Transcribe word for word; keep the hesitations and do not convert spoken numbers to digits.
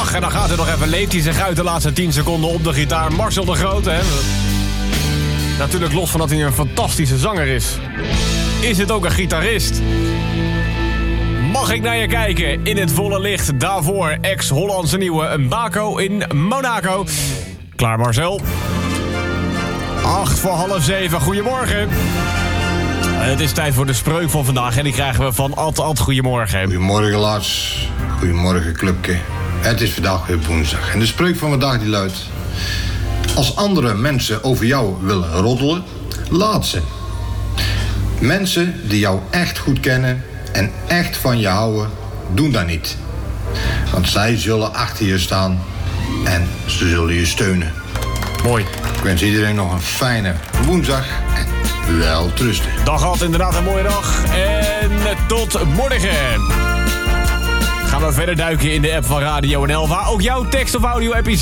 dag. En dan gaat hij nog even, leeft hij zich uit de laatste tien seconden op de gitaar. Marcel de Grote, hè. Natuurlijk los van dat hij een fantastische zanger is. Is het ook een gitarist? Mag ik naar je kijken in het volle licht? Daarvoor ex-Hollandse nieuwe Mako in Monaco. Klaar, Marcel? Acht voor half zeven. Goedemorgen. Het is tijd voor de spreuk van vandaag en die krijgen we van Ad Ad. Goedemorgen. Goedemorgen, Lars. Goedemorgen, clubke. Het is vandaag weer woensdag en de spreuk van vandaag die luidt: als andere mensen over jou willen roddelen, laat ze. Mensen die jou echt goed kennen en echt van je houden, doen dat niet. Want zij zullen achter je staan en ze zullen je steunen. Mooi. Ik wens iedereen nog een fijne woensdag en wel rusten. Dag had inderdaad een mooie dag. En tot morgen. Gaan we verder duiken in de app van Radio N L, waar ook jouw tekst of audio-app